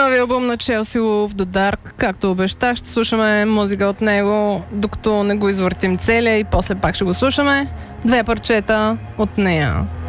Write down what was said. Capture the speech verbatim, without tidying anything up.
новия албум на Chelsea of the Dark, както обещах, ще слушаме музика от него, докато не го извъртим целия и после пак ще го слушаме. Две парчета от нея.